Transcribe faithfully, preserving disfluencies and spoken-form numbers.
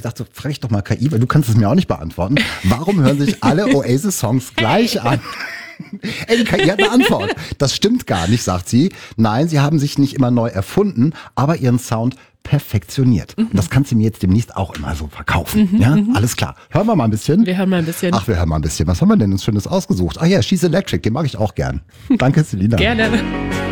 gedacht, so frag ich doch mal K I, weil du kannst es mir auch nicht beantworten. Warum hören sich alle Oasis-Songs gleich an? Ey, die K I hat eine Antwort. Das stimmt gar nicht, sagt sie. Nein, sie haben sich nicht immer neu erfunden, aber ihren Sound perfektioniert. Mhm. Und das kannst du mir jetzt demnächst auch immer so verkaufen. Mhm, ja, mhm. Alles klar. Hören wir mal ein bisschen. Wir hören mal ein bisschen. Ach, wir hören mal ein bisschen. Was haben wir denn uns Schönes ausgesucht? Ach ja, She's Electric, den mag ich auch gern. Danke, Selina. Gerne.